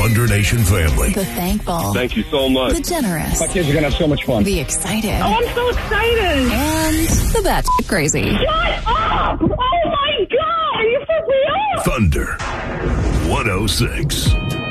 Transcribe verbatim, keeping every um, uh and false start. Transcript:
Thunder Nation family. The thankful. Thank you so much. The generous. My kids are going to have so much fun. The excited. Oh, I'm so excited. And the batshit crazy. Shut up! Oh, my God! Are you for real? Thunder one oh six.